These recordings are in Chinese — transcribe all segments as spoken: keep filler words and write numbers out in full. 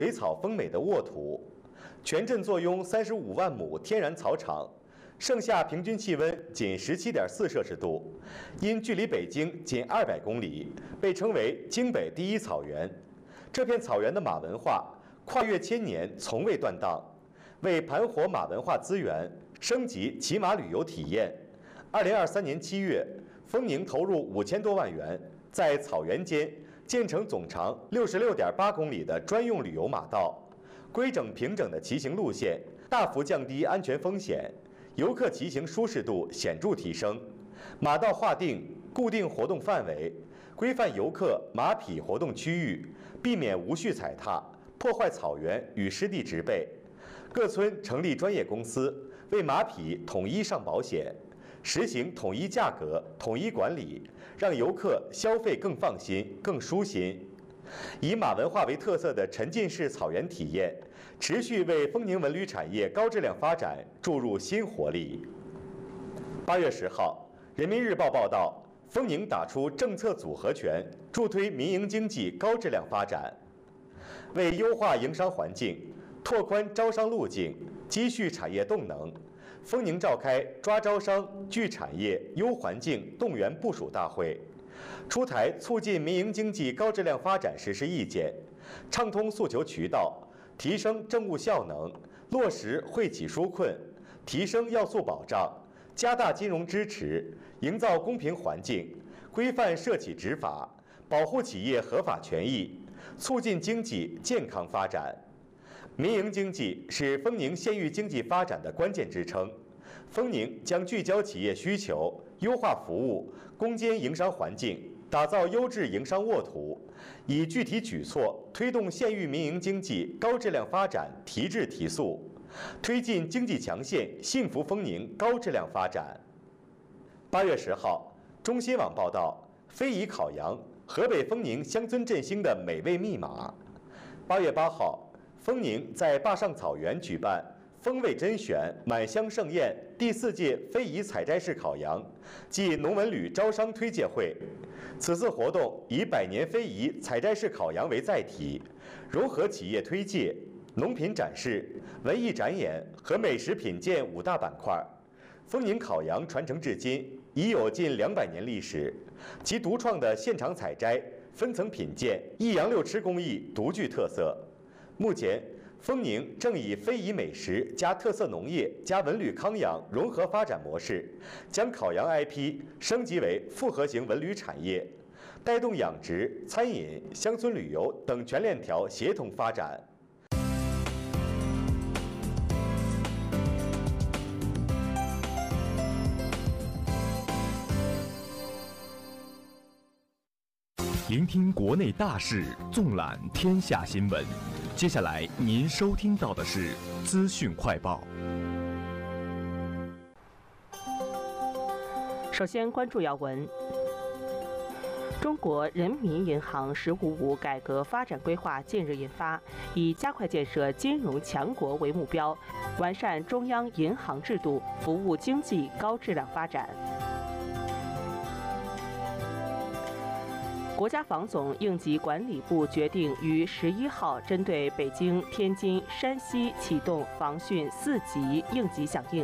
水草丰美的沃土，全镇坐拥三十五万亩天然草场，盛夏平均气温仅十七点四摄氏度，因距离北京仅二百公里，被称为京北第一草原。这片草原的马文化跨越千年，从未断档，为盘活马文化资源，升级骑马旅游体验。二零二三年七月，丰宁投入五千多万元，在草原间建成总长六十六点八公里的专用旅游马道，规整平整的骑行路线，大幅降低安全风险，游客骑行舒适度显著提升。马道划定固定活动范围，规范游客马匹活动区域，避免无序踩踏，破坏草原与湿地植被。各村成立专业公司，为马匹统一上保险，实行统一价格、统一管理，让游客消费更放心、更舒心。以马文化为特色的沉浸式草原体验，持续为丰宁文旅产业高质量发展注入新活力。八月十号，《人民日报》报道，丰宁打出政策组合拳，助推民营经济高质量发展。为优化营商环境，拓宽招商路径，积蓄产业动能，丰宁召开抓招商、聚产业、优环境动员部署大会，出台促进民营经济高质量发展实施意见，畅通诉求渠道，提升政务效能，落实惠企纾困，提升要素保障，加大金融支持，营造公平环境，规范涉企执法，保护企业合法权益，促进经济健康发展。民营经济是丰宁县域经济发展的关键支撑。丰宁将聚焦企业需求，优化服务，攻坚营商环境，打造优质营商沃土，以具体举措推动县域民营经济高质量发展提质提速，推进经济强县幸福丰宁高质量发展。八月十号，中新网报道，非遗烤羊，河北丰宁乡村振兴的美味密码。八月八号，丰宁在坝上草原举办风味甄选、满乡盛宴第四届非遗采摘式烤羊暨农文旅招商推介会。此次活动以百年非遗采摘式烤羊为载体，融合企业推介、农品展示、文艺展演和美食品鉴五大板块。丰宁烤羊传承至今已有近两百年历史，其独创的现场采摘、分层品鉴、一羊六吃工艺独具特色。目前，丰宁正以非遗美食加特色农业加文旅康养融合发展模式，将烤羊 I P 升级为复合型文旅产业，带动养殖、餐饮、乡村旅游等全链条协同发展。 聆听国内大事，纵览天下新闻。接下来您收听到的是资讯快报。 首先关注要闻。中国人民银行“十五五”改革发展规划近日印发，以加快建设金融强国为目标，完善中央银行制度，服务经济高质量发展。国家防总应急管理部决定于十一号针对北京、天津、山西启动防汛四级应急响应。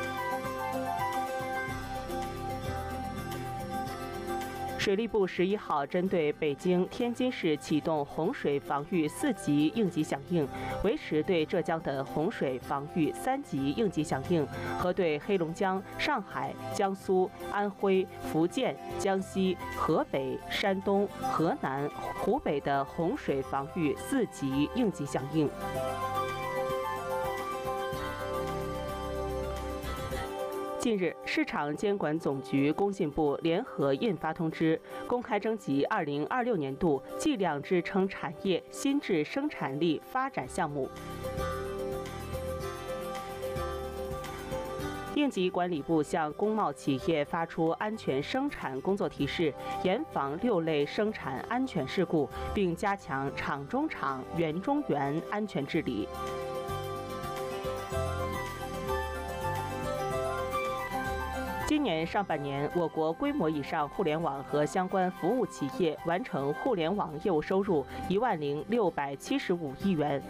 水利部十一号针对北京、天津市启动洪水防御四级应急响应，维持对浙江的洪水防御三级应急响应和对黑龙江、上海、江苏、安徽、福建、江西、河北、山东、河南、湖北的洪水防御四级应急响应。近日，市场监管总局、工信部联合印发通知，公开征集二零二六年度计量支撑产业新质生产力发展项目。应急管理部向工贸企业发出安全生产工作提示，严防六类生产安全事故，并加强厂中厂、园中园安全治理。今年上半年，我国规模以上互联网和相关服务企业完成互联网业务收入一万零六百七十五亿元，